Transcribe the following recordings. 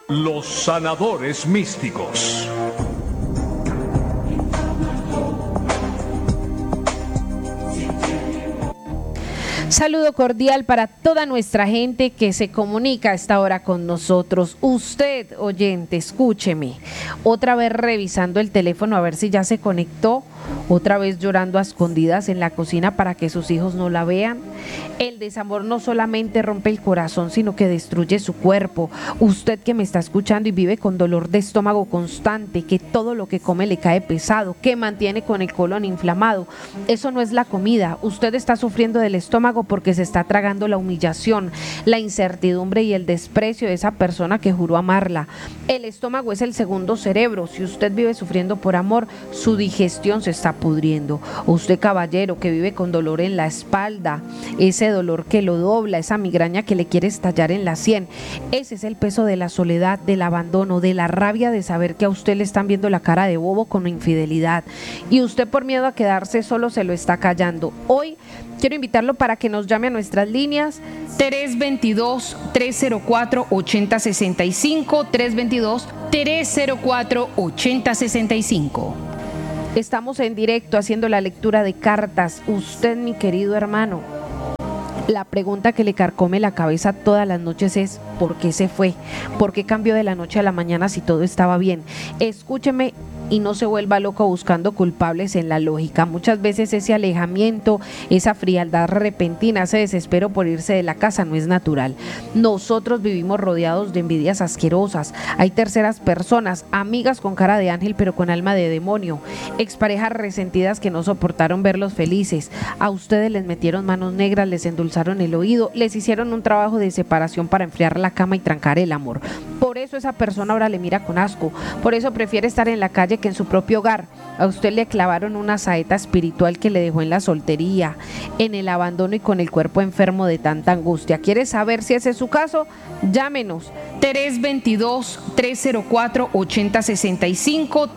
Los sanadores místicos. Saludo cordial para toda nuestra gente que se comunica a esta hora con nosotros. Usted, oyente, escúcheme. Otra vez revisando el teléfono a ver si ya se conectó. Otra vez llorando a escondidas en la cocina para que sus hijos no la vean. El desamor no solamente rompe el corazón, sino que destruye su cuerpo. Usted que me está escuchando y vive con dolor de estómago constante, que todo lo que come le cae pesado, que mantiene con el colon inflamado. Eso no es la comida. Usted está sufriendo del estómago porque se está tragando la humillación, la incertidumbre y el desprecio de esa persona que juró amarla. El estómago es el segundo cerebro. Si usted vive sufriendo por amor, su digestión se está pudriendo. Usted, caballero, que vive con dolor en la espalda, ese dolor que lo dobla, esa migraña que le quiere estallar en la sien, ese es el peso de la soledad, del abandono, de la rabia de saber que a usted le están viendo la cara de bobo con infidelidad y usted por miedo a quedarse solo se lo está callando. Hoy quiero invitarlo para que nos llame a nuestras líneas 322-304-8065, 322-304-8065. Estamos en directo haciendo la lectura de cartas. Usted, mi querido hermano, la pregunta que le carcome la cabeza todas las noches es ¿por qué se fue? ¿Por qué cambió de la noche a la mañana si todo estaba bien? Escúcheme y no se vuelva loco buscando culpables en la lógica. Muchas veces ese alejamiento, esa frialdad repentina, ese desespero por irse de la casa no es natural. Nosotros vivimos rodeados de envidias asquerosas. Hay terceras personas, amigas con cara de ángel pero con alma de demonio, exparejas resentidas que no soportaron verlos felices. A ustedes les metieron manos negras, les endulzaron el oído, les hicieron un trabajo de separación para enfriar la cama y trancar el amor. Por eso esa persona ahora le mira con asco, por eso prefiere estar en la calle que en su propio hogar. A usted le clavaron una saeta espiritual que le dejó en la soltería, en el abandono y con el cuerpo enfermo de tanta angustia. ¿Quiere saber si ese es su caso? Llámenos 322-304-8065,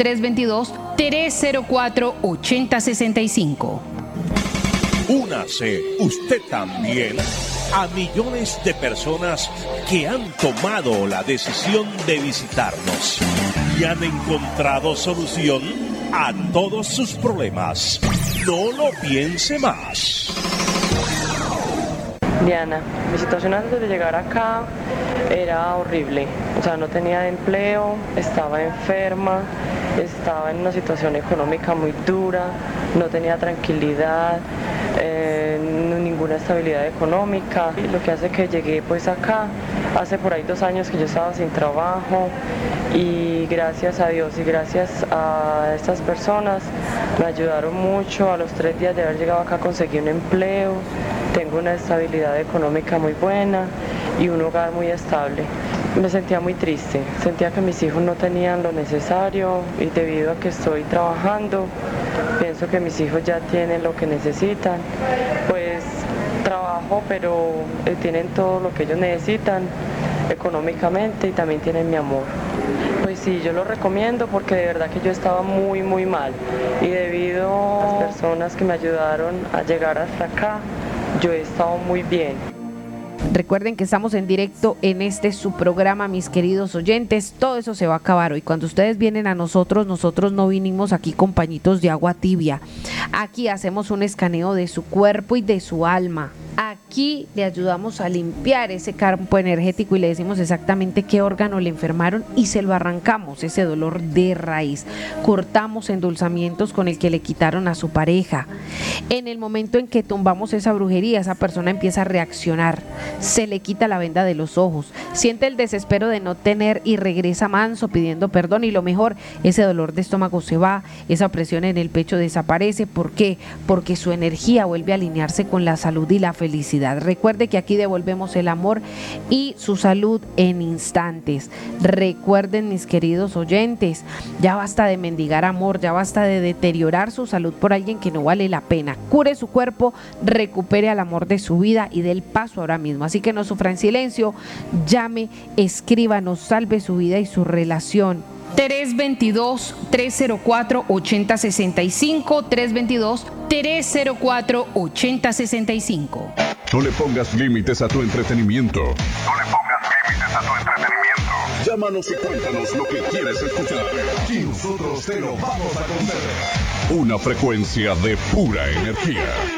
322-304-8065. Únase usted también a millones de personas que han tomado la decisión de visitarnos y han encontrado solución a todos sus problemas. No lo piense más. Diana, mi situación antes de llegar acá era horrible. O sea, no tenía empleo, estaba enferma, estaba en una situación económica muy dura, no tenía tranquilidad, ninguna estabilidad económica. Y lo que hace que llegué pues acá, hace por ahí 2 años que yo estaba sin trabajo y gracias a Dios y gracias a estas personas me ayudaron mucho. A los 3 días de haber llegado acá conseguí un empleo, tengo una estabilidad económica muy buena y un hogar muy estable. Me sentía muy triste, sentía que mis hijos no tenían lo necesario y debido a que estoy trabajando, pienso que mis hijos ya tienen lo que necesitan. Pues trabajo, pero tienen todo lo que ellos necesitan económicamente y también tienen mi amor. Pues sí, yo lo recomiendo porque de verdad que yo estaba muy mal y debido a las personas que me ayudaron a llegar hasta acá, yo he estado muy bien. Recuerden que estamos en directo en su programa, mis queridos oyentes. Todo eso se va a acabar hoy. Cuando ustedes vienen a nosotros no vinimos aquí con pañitos de agua tibia. Aquí hacemos un escaneo de su cuerpo y de su alma. Aquí le ayudamos a limpiar ese campo energético y le decimos exactamente qué órgano le enfermaron y se lo arrancamos, ese dolor de raíz. Cortamos endulzamientos con el que le quitaron a su pareja. En el momento en que tumbamos esa brujería, esa persona empieza a reaccionar, se le quita la venda de los ojos, siente el desespero de no tener y regresa manso pidiendo perdón y lo mejor, ese dolor de estómago se va, esa presión en el pecho desaparece. ¿Por qué? Porque su energía vuelve a alinearse con la salud y la felicidad. Recuerde que aquí devolvemos el amor y su salud en instantes. Recuerden, mis queridos oyentes, ya basta de mendigar amor, ya basta de deteriorar su salud por alguien que no vale la pena. Cure su cuerpo, recupere el amor de su vida y dé el paso ahora mismo. Así que no sufra en silencio, llame, escríbanos, salve su vida y su relación. 322-304-8065, 322-304-8065. No le pongas límites a tu entretenimiento. Llámanos y cuéntanos lo que quieres escuchar y nosotros te lo vamos a conceder. Una frecuencia de pura energía.